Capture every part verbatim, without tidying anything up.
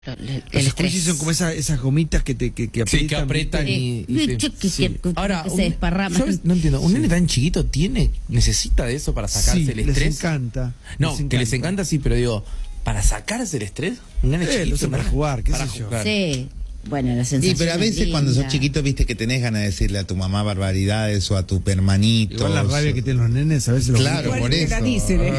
El, Los el squishies son como esa, esas gomitas que te que, que aprietan. Sí, que apretan y, y sí. sí. Sí. Ahora, que un, se desparrama. yo no entiendo, un Sí. nene tan chiquito tiene, necesita de eso para sacarse Sí, el estrés. les encanta. No, les que encanta. les encanta, sí, pero digo, para sacarse el estrés, un nene Eh, chiquito. lo usan para ¿no? jugar, qué Para sé yo. jugar. Sí. Bueno, la sensación. Y pero a veces es cuando sos linda. chiquito, viste que tenés ganas de decirle a tu mamá barbaridades o a tu hermanito. Igual la rabia que tienen los nenes a veces los Claro, gritan. por te eso. la dicen, ¿eh?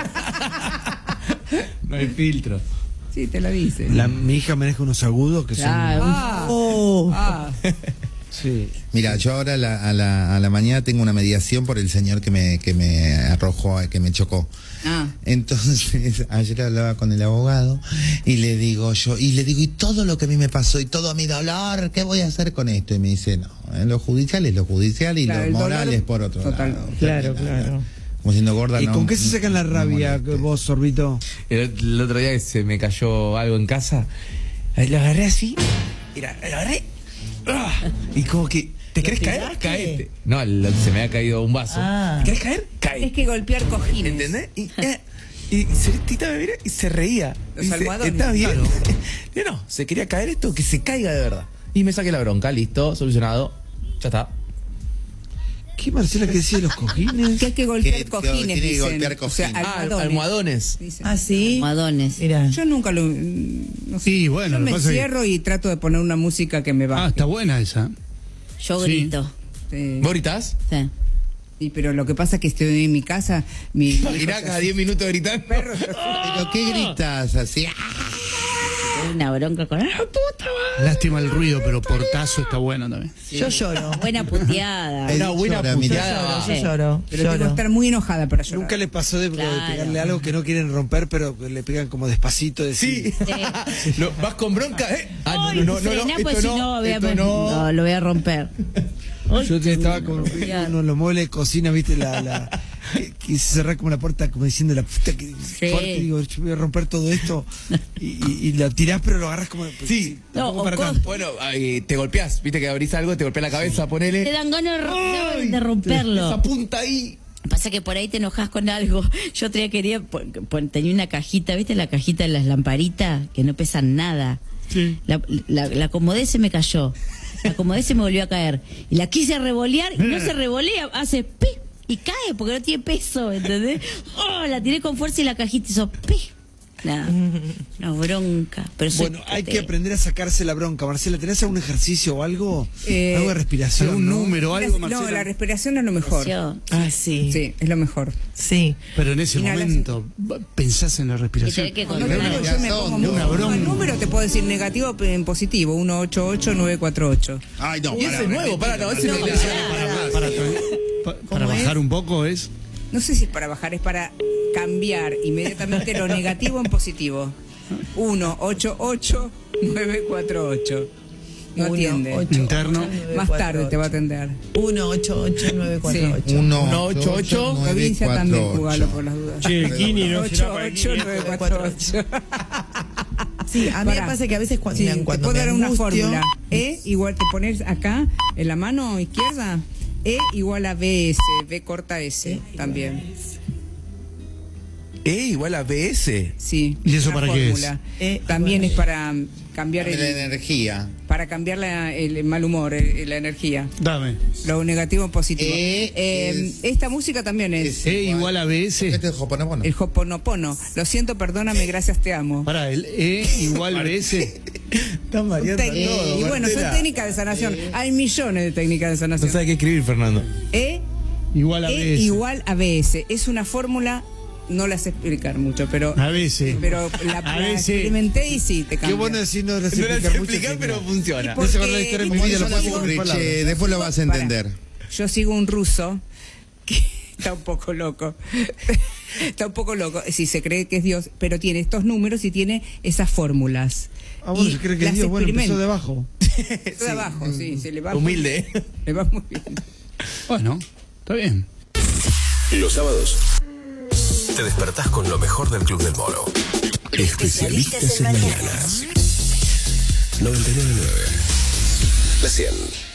No hay filtro. Sí, te la dicen. La, mi hija maneja unos agudos que Claro. son. Ah, Oh. ah. Sí. Mira, yo ahora a la, a, la, a la mañana tengo una mediación por el señor que me, que me arrojó, que me chocó. Ah. Entonces, ayer hablaba con el abogado y le digo yo, y le digo, y todo lo que a mí me pasó y todo mi dolor, ¿qué voy a hacer con esto? Y me dice, no, en lo judicial es lo judicial y Claro, lo el moral dolor, es por otro total. lado. Claro, claro. Como siendo gorda, ¿Y no. con qué se sacan la no rabia moleste. vos, Sorbito? El, el otro día que se me cayó algo en casa, eh, lo agarré así, mira, lo agarré, ¡ah! Y como que, ¿te querés caer? tiraste? Caete. No, lo- se me ha caído un vaso. Ah. ¿Te querés caer? Cae. Es que golpear cojines. ¿Entendés? Y, eh, y Celestita me mira y se reía. Los Dice, almohadones. ¿estás bien? Claro. Yo no, se quería caer esto, que se caiga de verdad. Y me saqué la bronca, listo, solucionado, ya está. ¿Qué, Marcela, que decía de los cojines? Que hay que golpear Que- que cojines, tiene que dicen. golpear O sea, cojines. Ah, almohadones. almohadones. Dicen. Ah, sí. Almohadones. Mira. Yo nunca lo... No sé. Sí, bueno, Yo lo me que pasa es que- encierro y trato de poner una música que me baje. Ah, está buena esa. Yo Sí. grito. Sí. ¿Vos gritás? Sí. Y pero lo que pasa es que estoy en mi casa, mi Imaginá cada diez minutos gritando. ¿Pero qué gritas así? Una bronca con. ¡Ah, puta madre! Lástima el ruido, pero portazo está bueno también. Yo lloro. Buena puteada. Él Una buena llora, mira. puteada. Yo lloro. pero tengo que Lloro. estar muy enojada para llorar. ¿Nunca le pasó de, de Claro. pegarle algo que no quieren romper, pero que le pegan como despacito? De Sí. Sí. Lo- vas con bronca, ¿eh? Ah, Ay, no, no, no, no, frená, esto pues si no, no, voy a- esto no. no, lo voy a romper. Yo te estaba con Ya. uno de los muebles de cocina, viste, la, la que, que se cerraba como la puerta, como diciendo la puta que fuerte, digo, yo voy a romper todo esto y, y, y lo tirás, pero lo agarras como Sí. tampoco No, para o con- tanto. Bueno, ay, te golpeás, viste que abrís algo, te golpea la cabeza, ponele. Te dan ganas de ro- Ay, de romperlo. Esa punta ahí. Pasa que por ahí te enojas con algo. Yo otro día quería, pon- pon- tenía una cajita, ¿viste? La cajita de las lamparitas que no pesan nada. Sí. La, la, la acomodé, se me cayó. La acomodé, se me volvió a caer. Y la quise revolear y no se revolea, hace pi y cae porque no tiene peso, ¿entendés? Oh, la tiré con fuerza y la cajita hizo pi. Nada, una bronca. Pero soy Bueno, hay potente. que aprender a sacarse la bronca. Marcela, ¿tenés algún ejercicio o algo? Eh, algo de respiración. algún ¿no? número, algo, No, Marcela. la respiración es lo mejor. Yo- Ah, sí. Sí, es lo mejor. Sí. Pero en ese Inhalas- momento pensás en la que respiración. tenés que No, controlar. no, yo me pongo Una muy- bronca. el número te puedo decir negativo pero en positivo, uno ocho ocho nueve cuatro ocho. Ay, no. Y ese es nuevo, para, no, ese No, no, pará. Para, pa- para bajar un poco es. No sé si es para bajar, es para cambiar inmediatamente lo negativo en positivo. uno ocho ocho nueve cuatro ocho. No Uno, atiende. ocho, Interno. ocho, nueve, Más cuatro, tarde te va a atender. uno ocho ocho nueve cuatro ocho. Uno, Uno, ocho, ocho, ocho, ocho. nueve, Provincia cuatro, también, ocho. jugalo por las dudas. Che, el Kini no ocho será para el ocho Kini. nueve cuatro ocho. Sí, a mí Pará. me pasa que a veces cuando, Sí, me- te cuando puedo me dar una angustio, fórmula. E igual te pones acá en la mano izquierda. E igual a B S, B corta S también. E igual a B S. Sí. ¿Y eso una para qué es? fórmula. E También igual es para cambiar La el, energía. para cambiar la- el mal humor, el- la energía. Dame. Lo negativo en positivo. E Eh, es- esta música también es E igual a B S. Este es Hoponopono. el Hoponopono. Lo siento, perdóname, gracias, te amo. Pará, el E igual a B S. Estás mareando Tec- y bueno, son técnicas de sanación. Hay millones de técnicas de No sanación. sabe qué escribir, Fernando. E, Igual a E B S. igual a B S. Es una fórmula, no la sé explicar mucho, pero A veces. pero la, A la veces. experimenté y sí, te Qué cambia. bueno decir no lo sé No la sé explicar mucho. explicar, que pero no. funciona. por- No sé con la historia de mi Porque vida, lo yo puedo digo- decir con mis palabras. Che, después lo vas a Pará. entender. Yo sigo un ruso que está un poco loco. Está un poco loco, si se cree que es Dios, pero tiene estos números y tiene esas fórmulas. Ah, bueno, Y se cree que las es Dios. Bueno, empezó de experimenta. abajo. Empezó de abajo, sí, se le va Humilde. muy- le va muy bien. Bueno, está bien. Los sábados te despertás con lo mejor del Club del Moro. Especialistas en mañanas. noventa y nueve punto nueve. La cien.